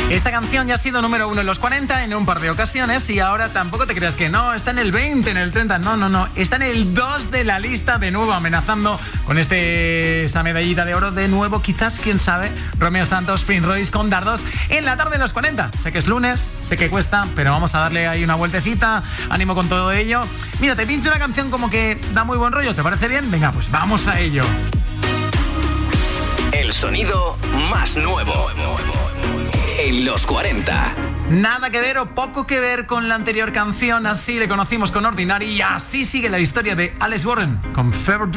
Esta canción ya ha sido número 1 en los 40 en un par de ocasiones y ahora tampoco te creas que no, está en el 20, en el 30, no, está en el 2 de la lista de nuevo, amenazando con esa medallita de oro de nuevo, quizás, quién sabe, Romeo Santos, Prince Royce con Dardos en la tarde en los 40. Sé que es lunes, sé que cuesta, pero vamos a darle ahí una vueltecita, ánimo con todo ello. Mira, te pincho una canción como que da muy buen rollo, ¿te parece bien? Venga, pues vamos a ello. El sonido más nuevo en los 40. Nada que ver o poco que ver con la anterior canción, así le conocimos con Ordinary y así sigue la historia de Alex Warren con Fever Dream.